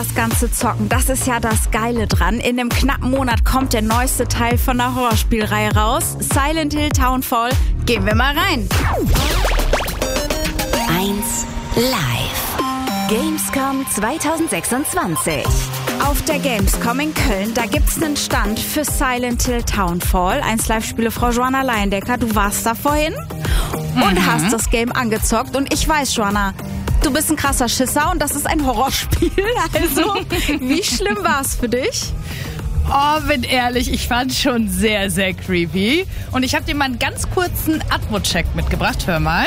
Das ganze Zocken, das ist ja das Geile dran. In einem knappen Monat kommt der neueste Teil von der Horrorspielreihe raus. Silent Hill Townfall. Gehen wir mal rein. 1 Live. Gamescom 2026. Auf der Gamescom in Köln, da gibt's einen Stand für Silent Hill Townfall. 1 Live-Spiele-Frau Joanna Leindecker, du warst da vorhin und hast das Game angezockt. Und ich weiß, Joanna, du bist ein krasser Schisser und das ist ein Horrorspiel. Also, wie schlimm war's für dich? Oh, bin ehrlich, ich fand schon sehr, sehr creepy. Und ich habe dir mal einen ganz kurzen Atmo-Check mitgebracht. Hör mal.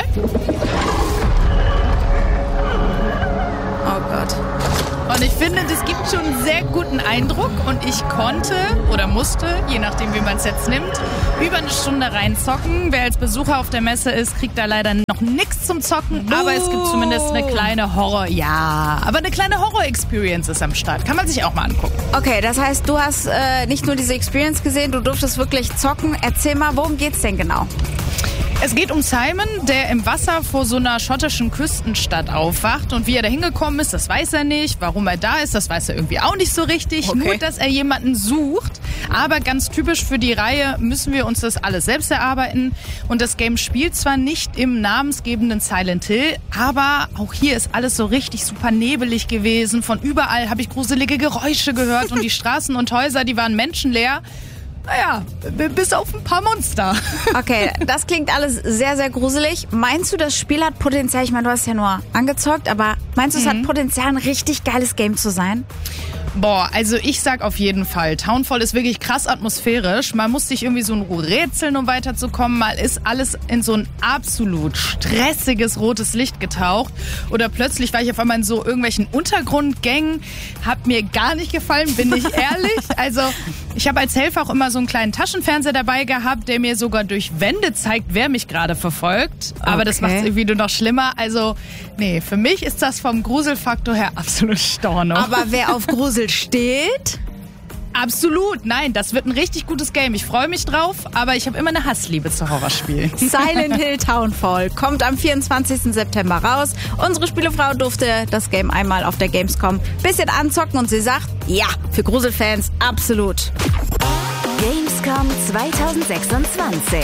Oh Gott. Und ich finde, das gibt schon einen sehr guten Eindruck. Und ich konnte oder musste, je nachdem wie man es jetzt nimmt, über eine Stunde reinzocken. Wer als Besucher auf der Messe ist, kriegt da leider noch nichts zum Zocken. Aber es gibt zumindest eine kleine eine kleine Horror-Experience ist am Start. Kann man sich auch mal angucken. Okay, das heißt, du hast nicht nur diese Experience gesehen, du durftest wirklich zocken. Erzähl mal, worum geht's denn genau? Es geht um Simon, der im Wasser vor so einer schottischen Küstenstadt aufwacht. Und wie er da hingekommen ist, das weiß er nicht. Warum er da ist, das weiß er irgendwie auch nicht so richtig. Okay. Nur, dass er jemanden sucht. Aber ganz typisch für die Reihe müssen wir uns das alles selbst erarbeiten. Und das Game spielt zwar nicht im namensgebenden Silent Hill, aber auch hier ist alles so richtig super nebelig gewesen. Von überall habe ich gruselige Geräusche gehört und die Straßen und Häuser, die waren menschenleer. Naja, bis auf ein paar Monster. Okay, das klingt alles sehr, sehr gruselig. Meinst du, das Spiel hat Potenzial? Ich meine, du hast ja nur angezockt, aber meinst du, es hat Potenzial, ein richtig geiles Game zu sein? Boah, also ich sag auf jeden Fall, Townfall ist wirklich krass atmosphärisch. Man muss sich irgendwie so ein rätseln, um weiterzukommen. Mal ist alles in so ein absolut stressiges rotes Licht getaucht. Oder plötzlich war ich auf einmal in so irgendwelchen Untergrundgängen. Hat mir gar nicht gefallen, bin ich ehrlich. Also ich habe als Helfer auch immer so einen kleinen Taschenfernseher dabei gehabt, der mir sogar durch Wände zeigt, wer mich gerade verfolgt. Aber das macht es irgendwie nur noch schlimmer. Also nee, für mich ist das vom Gruselfaktor her absolut Storno. Aber wer auf Grusel steht? Absolut, nein, das wird ein richtig gutes Game. Ich freue mich drauf, aber ich habe immer eine Hassliebe zu Horrorspielen. Silent Hill Townfall kommt am 24. September raus. Unsere Spielefrau durfte das Game einmal auf der Gamescom bisschen anzocken und sie sagt, ja, für Gruselfans absolut. Gamescom 2026.